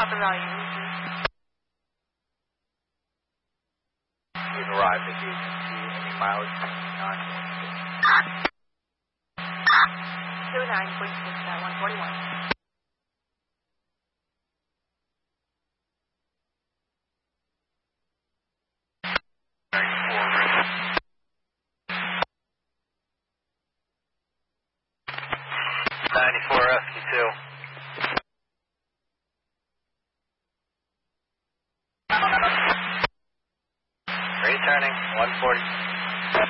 Proper value. You've arrived at the agency. Any mileage? 29.6 at 141. Rescue 2.